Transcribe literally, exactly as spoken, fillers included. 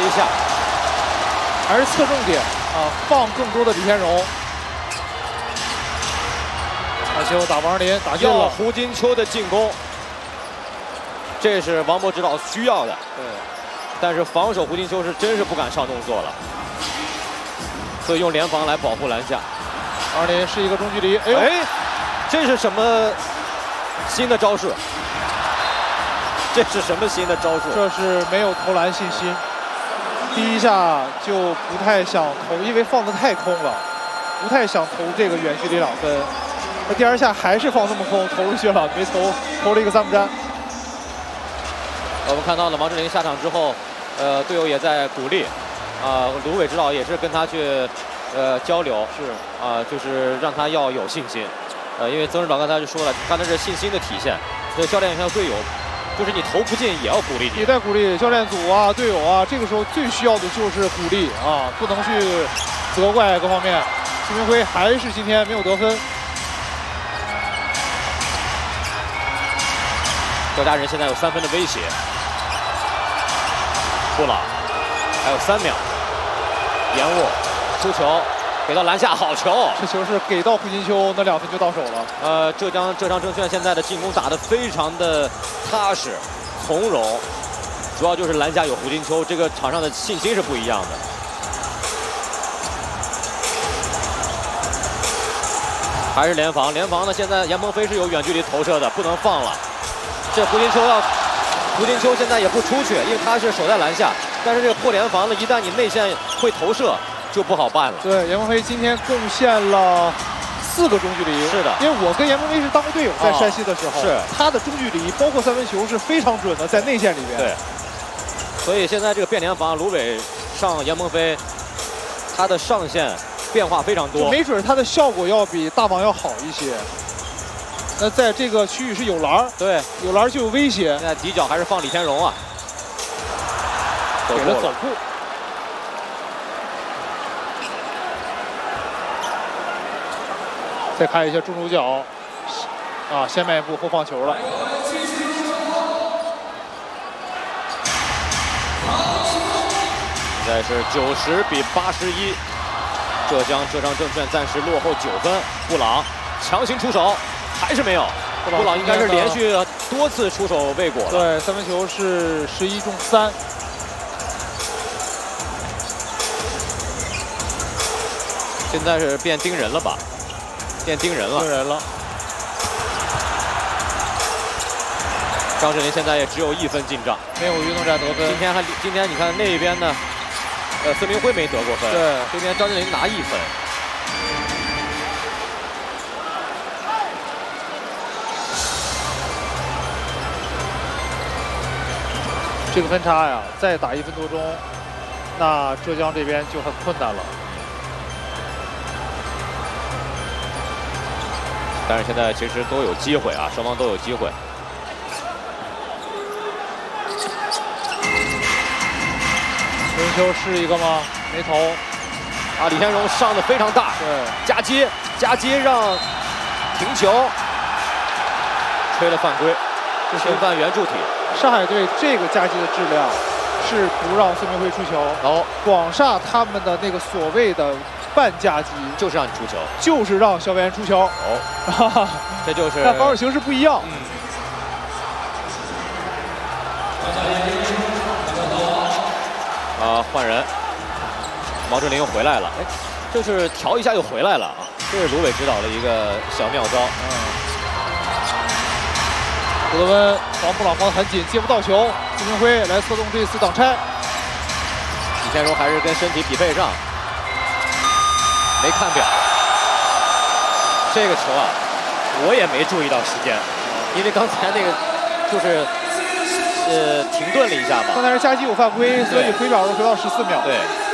之下， 还是侧重点啊，放更多的李天荣。打球打王林，打进了胡金秋的进攻，这是王博指导需要的。 对， 但是防守胡金秋是真是不敢上动作了，所以用联防来保护篮下。 王林是一个中距离，哎呦， 哎，这是什么新的招式？这是什么新的招数？ 这是没有投篮信心。第一下就不太想投，因为放得太空了，不太想投这个远距离两分。那第二下还是放那么空，投出去了，没投，投了一个三不沾。 我们看到了王治林下场之后，呃，队友也在鼓励，啊、呃，卢伟指导也是跟他去，呃，交流， 是啊、呃，就是让他要有信心，呃，因为曾指导刚才就说了，刚才是信心的体现，所以教练像队友，就是你投不进也要鼓励你， 也在鼓励教练组啊、队友啊，这个时候最需要的就是鼓励啊，不能去责怪各方面。孙明辉还是今天没有得分。 赵家人现在有三分的威胁，布朗还有三秒，延误出球，给到篮下，好球！ 这球是给到胡金秋，那两分就到手了。 呃，浙江浙江证券现在的进攻打得非常的踏实、从容，主要就是篮下有胡金秋，这个场上的信心是不一样的。还是联防，联防呢？现在严鹏飞是有远距离投射的，不能放了。这胡金秋要，胡金秋现在也不出去，因为他是守在篮下。但是这个破联防呢，一旦你内线会投射，就不好办了。 对，严鹏飞今天贡献了四个中距离。 是的， 因为我跟严鹏飞是当过队友，在山西的时候， 是他的中距离包括三分球是非常准的，在内线里边。 对，所以现在这个变联防，卢伟上严鹏飞，他的上限变化非常多， 没准他的效果要比大王要好一些。那在这个区域是有篮， 对， 有篮就有威胁。 现在底角还是放李天荣啊， 给了走步。再看一下中主角，啊，先迈一步后放球了。 现在是九十比八十一，浙江浙江证券暂时落后九分。布朗强行出手，还是没有。布朗应该是连续多次出手未果了。 对，三分球是十一中三。 现在是变盯人了吧？变盯人了。 盯人了。 张智霖现在也只有一分进账， 没有运动战得分。 今天还今天你看那边呢，呃，孙明辉没得过分。 对， 这边张智霖拿一分。 这个分差呀，再打一分多钟，那浙江这边就很困难了。 但是现在其实都有机会啊，双方都有机会。 胡金秋是一个吗？没投。 啊，李天荣上的非常大， 对， 夹击夹击让停球，吹了犯规，侵犯圆柱体。 上海队这个夹击的质量是不让孙明辉出球。 哦， 广厦他们的那个所谓的半夹击， 就是让你出球， 就是让肖元出球。 哦，这就是。 但防守形式不一样。 嗯。啊，换人，毛志林又回来了。哎，就是调一下又回来了啊，这是卢伟指导的一个小妙招。 嗯。古德温防布朗防得很紧，接不到球。孙明辉来策动这次挡拆。 李天荣还是跟身体匹配上，没看表。这个球啊，我也没注意到时间，因为刚才那个就是呃停顿了一下嘛。 刚才是夹击有犯规，所以回表是回到十四秒。 对。